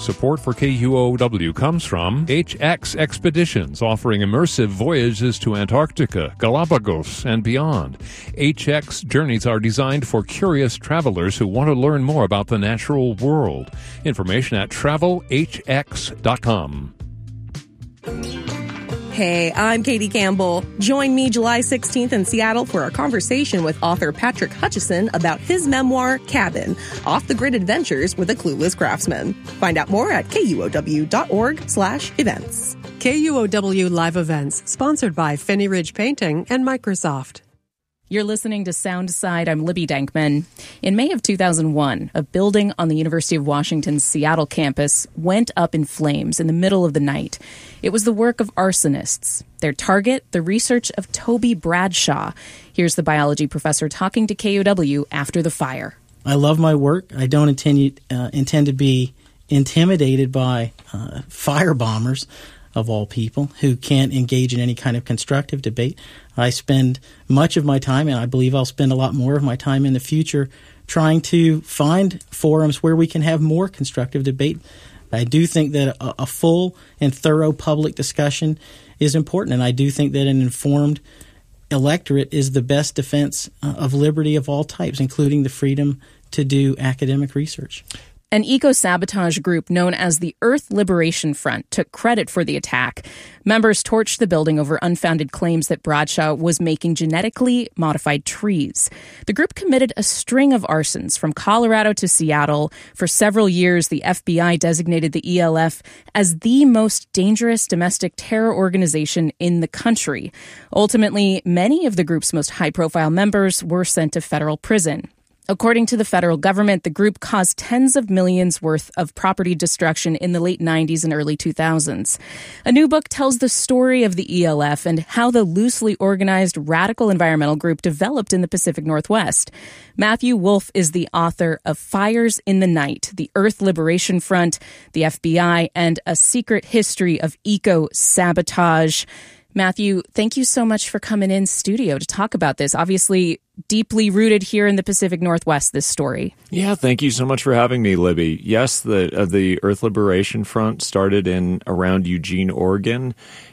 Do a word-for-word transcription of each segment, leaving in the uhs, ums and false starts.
Support for K U O W comes from H X Expeditions, offering immersive voyages to Antarctica, Galapagos, and beyond. H X journeys are designed for curious travelers who want to learn more about the natural world. Information at travel h x dot com. Hey, I'm Katie Campbell. Join me July sixteenth in Seattle for a conversation with author Patrick Hutchison about his memoir, Cabin, Off-the-Grid Adventures with a Clueless Craftsman. Find out more at kuow.org slash events. K U O W Live Events, sponsored by Finney Ridge Painting and Microsoft. You're listening to Soundside. I'm Libby Dankman. In May of two thousand one, a building on the University of Washington's Seattle campus went up in flames in the middle of the night. It was the work of arsonists. Their target, the research of Toby Bradshaw. Here's the biology professor talking to K U O W after the fire. I love my work. I don't intend, uh, intend to be intimidated by uh, fire bombers, of all people, who can't engage in any kind of constructive debate. I spend much of my time, and I believe I'll spend a lot more of my time in the future, trying to find forums where we can have more constructive debate. I do think that a, a full and thorough public discussion is important, and I do think that an informed electorate is the best defense uh, of liberty of all types, including the freedom to do academic research. An eco-sabotage group known as the Earth Liberation Front took credit for the attack. Members torched the building over unfounded claims that Bradshaw was making genetically modified trees. The group committed a string of arsons from Colorado to Seattle. For several years, the F B I designated the E L F as the most dangerous domestic terror organization in the country. Ultimately, many of the group's most high-profile members were sent to federal prison. According to the federal government, the group caused tens of millions worth of property destruction in the late nineties and early two thousands. A new book tells the story of the E L F and how the loosely organized radical environmental group developed in the Pacific Northwest. Matthew Wolff is the author of Fires in the Night, the Earth Liberation Front, the F B I, and A Secret History of Eco-Sabotage. Matthew, thank you so much for coming in studio to talk about this. Obviously, deeply rooted here in the Pacific Northwest, this story. Yeah, thank you so much for having me, Libby. Yes, the uh, the Earth Liberation Front started in around Eugene, Oregon,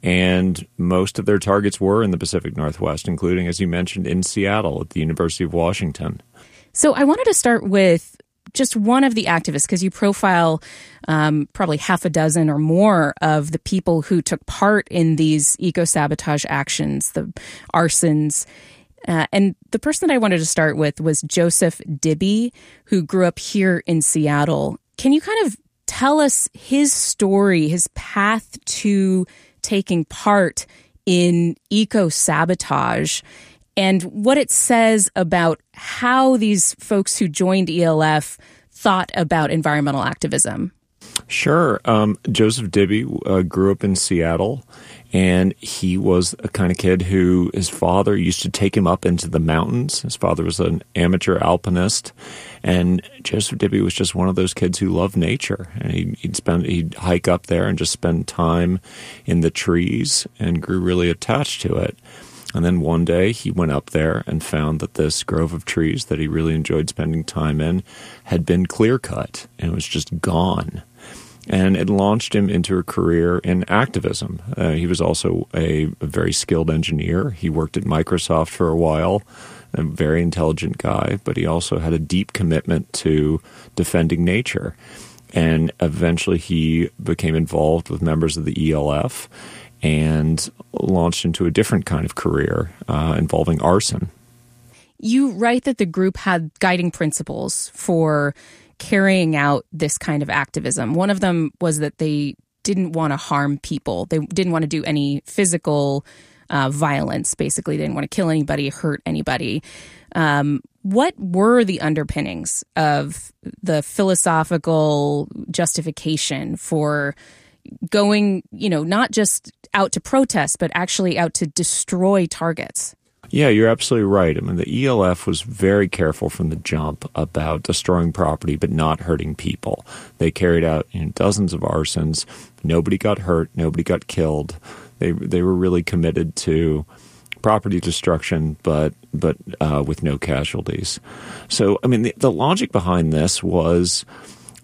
and most of their targets were in the Pacific Northwest, including, as you mentioned, in Seattle at the University of Washington. So I wanted to start with just one of the activists, because you profile um, probably half a dozen or more of the people who took part in these eco-sabotage actions, the arsons. Uh, and the person that I wanted to start with was Joseph Dibby, who grew up here in Seattle. Can you kind of tell us his story, his path to taking part in eco-sabotage, and what it says about how these folks who joined E L F thought about environmental activism? Sure. Um, Joseph Dibby uh, grew up in Seattle, and he was a kind of kid who his father used to take him up into the mountains. His father was an amateur alpinist, and Joseph Dibby was just one of those kids who loved nature. And he'd, he'd spend he'd hike up there and just spend time in the trees and grew really attached to it. And then one day he went up there and found that this grove of trees that he really enjoyed spending time in had been clear-cut and was just gone. And it launched him into a career in activism. Uh, he was also a, a very skilled engineer. He worked at Microsoft for a while, a very intelligent guy, but he also had a deep commitment to defending nature. And eventually he became involved with members of the E L F and launched into a different kind of career uh, involving arson. You write that the group had guiding principles for carrying out this kind of activism. One of them was that they didn't want to harm people. They didn't want to do any physical uh, violence, basically. They didn't want to kill anybody, hurt anybody. Um, what were the underpinnings of the philosophical justification for going, you know, not just out to protest, but actually out to destroy targets? Yeah, you're absolutely right. I mean, the E L F was very careful from the jump about destroying property but not hurting people. They carried out you know, dozens of arsons. Nobody got hurt. Nobody got killed. They they were really committed to property destruction, but but uh, with no casualties. So, I mean, the, the logic behind this was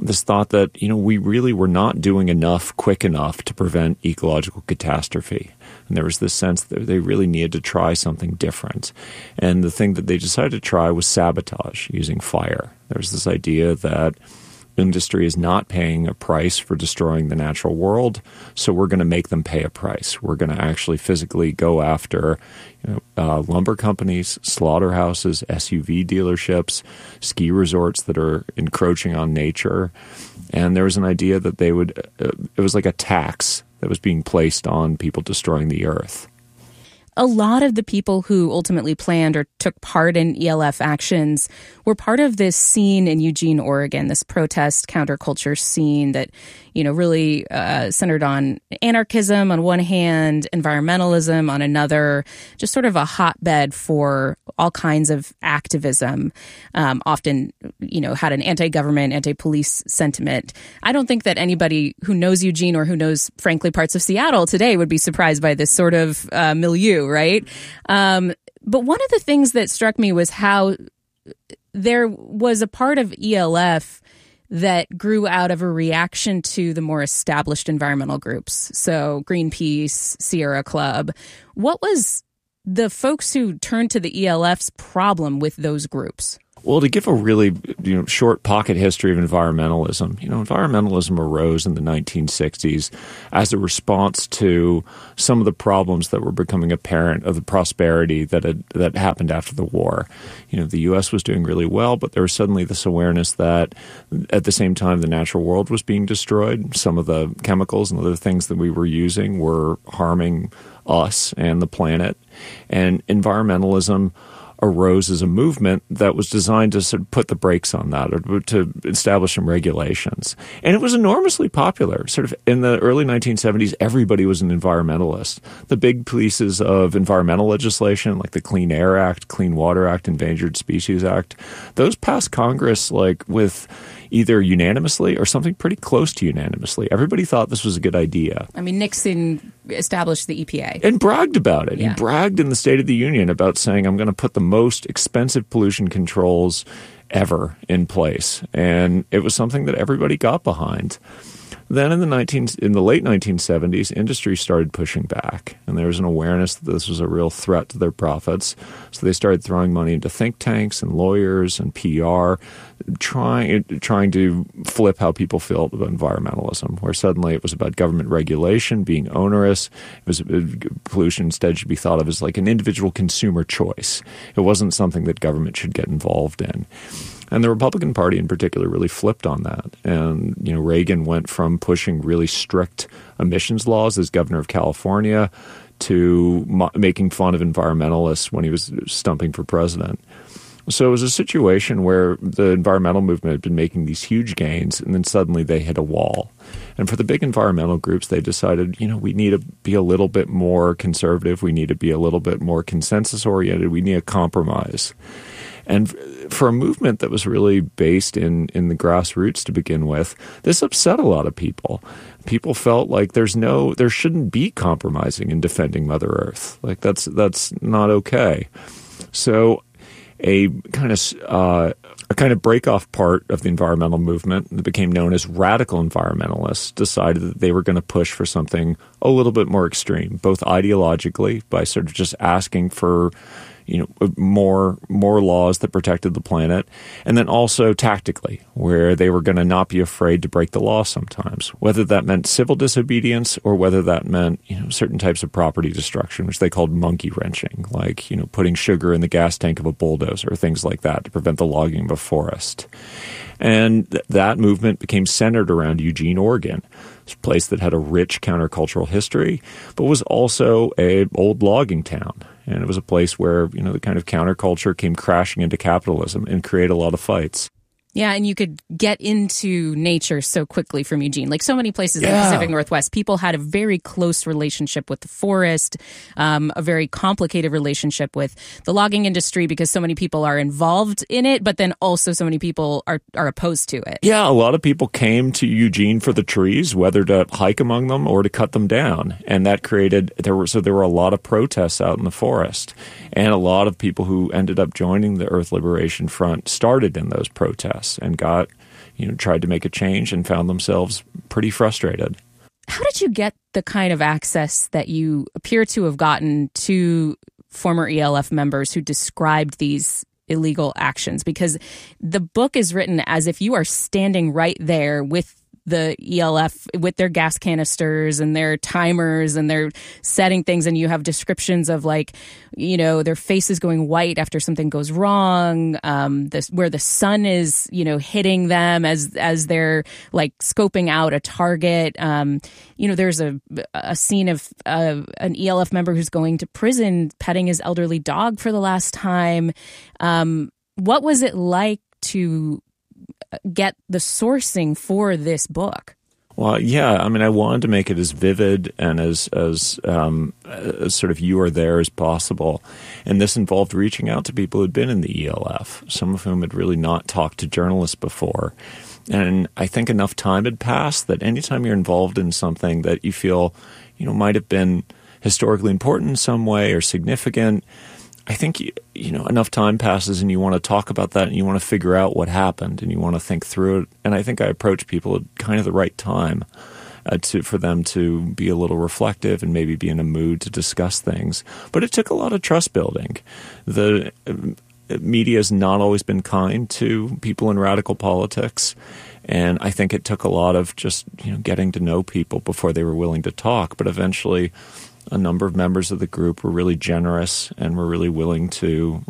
this thought that, you know, we really were not doing enough quick enough to prevent ecological catastrophe. And there was this sense that they really needed to try something different. And the thing that they decided to try was sabotage using fire. There was this idea that industry is not paying a price for destroying the natural world, so we're going to make them pay a price. We're going to actually physically go after you know, uh, lumber companies, slaughterhouses, S U V dealerships, ski resorts that are encroaching on nature. And there was an idea that they would, uh, it was like a tax that was being placed on people destroying the earth. A lot of the people who ultimately planned or took part in E L F actions were part of this scene in Eugene, Oregon, this protest counterculture scene that, you know, really uh, centered on anarchism on one hand, environmentalism on another, just sort of a hotbed for all kinds of activism, um, often, you know, had an anti-government, anti-police sentiment. I don't think that anybody who knows Eugene or who knows, frankly, parts of Seattle today would be surprised by this sort of uh, milieu, right? Um, but one of the things that struck me was how there was a part of E L F that grew out of a reaction to the more established environmental groups. So Greenpeace, Sierra Club. What was the folks who turned to the E L F's problem with those groups? Well, to give a really you know short pocket history of environmentalism, you know, environmentalism arose in the nineteen sixties as a response to some of the problems that were becoming apparent of the prosperity that had, that happened after the war. You know, the U S was doing really well, but there was suddenly this awareness that at the same time the natural world was being destroyed. Some of the chemicals and other things that we were using were harming us and the planet. And environmentalism arose as a movement that was designed to sort of put the brakes on that or to establish some regulations. And it was enormously popular. Sort of in the early nineteen seventies, everybody was an environmentalist. The big pieces of environmental legislation, like the Clean Air Act, Clean Water Act, Endangered Species Act, those passed Congress like with either unanimously or something pretty close to unanimously. Everybody thought this was a good idea. I mean, Nixon established the E P A. And bragged about it. Yeah. He bragged in the State of the Union about saying, I'm going to put the most expensive pollution controls ever in place. And it was something that everybody got behind. Then in the nineteen in the late nineteen seventies, industry started pushing back, and there was an awareness that this was a real threat to their profits. So they started throwing money into think tanks and lawyers and P R, trying trying to flip how people felt about environmentalism, where suddenly it was about government regulation being onerous. It was pollution instead should be thought of as like an individual consumer choice. It wasn't something that government should get involved in. And the Republican Party in particular really flipped on that. And, you know, Reagan went from pushing really strict emissions laws as governor of California to mo- making fun of environmentalists when he was stumping for president. So it was a situation where the environmental movement had been making these huge gains, and then suddenly they hit a wall. And for the big environmental groups, they decided, you know, we need to be a little bit more conservative. We need to be a little bit more consensus-oriented. We need a compromise. And for a movement that was really based in, in the grassroots to begin with, this upset a lot of people. People felt like there's no, there shouldn't be compromising in defending Mother Earth. Like that's that's not okay. So a kind of uh, a kind of break-off part of the environmental movement that became known as radical environmentalists decided that they were going to push for something a little bit more extreme, both ideologically by sort of just asking for you know, more more laws that protected the planet, and then also tactically, where they were going to not be afraid to break the law sometimes, whether that meant civil disobedience or whether that meant, you know, certain types of property destruction, which they called monkey wrenching, like, you know, putting sugar in the gas tank of a bulldozer, things like that to prevent the logging of a forest. And th- that movement became centered around Eugene, Oregon, a place that had a rich countercultural history, but was also a old logging town. And it was a place where, you know, the kind of counterculture came crashing into capitalism and created a lot of fights. Yeah, and you could get into nature so quickly from Eugene. Like so many places yeah. in the Pacific Northwest, people had a very close relationship with the forest, um, a very complicated relationship with the logging industry because so many people are involved in it, but then also so many people are, are opposed to it. Yeah, a lot of people came to Eugene for the trees, whether to hike among them or to cut them down. And that created, there were so there were a lot of protests out in the forest. And a lot of people who ended up joining the Earth Liberation Front started in those protests and got, you know, tried to make a change and found themselves pretty frustrated. How did you get the kind of access that you appear to have gotten to former E L F members who described these illegal actions? Because the book is written as if you are standing right there with the E L F, with their gas canisters and their timers, and they're setting things, and you have descriptions of, like, you know, their faces going white after something goes wrong, um, this, where the sun is, you know, hitting them as as they're, like, scoping out a target. Um, you know, there's a a scene of uh, an E L F member who's going to prison petting his elderly dog for the last time. Um, what was it like to get the sourcing for this book? Well, yeah, I mean, I wanted to make it as vivid and as as, um, as sort of you are there as possible. And this involved reaching out to people who'd been in the E L F, some of whom had really not talked to journalists before. And I think enough time had passed that anytime you're involved in something that you feel, you know, might have been historically important in some way or significant, I think, you, you know, enough time passes and you want to talk about that and you want to figure out what happened and you want to think through it. And I think I approach people at kind of the right time uh, to for them to be a little reflective and maybe be in a mood to discuss things. But it took a lot of trust building. The uh, media has not always been kind to people in radical politics. And I think it took a lot of just, you know, getting to know people before they were willing to talk. But eventually, a number of members of the group were really generous and were really willing to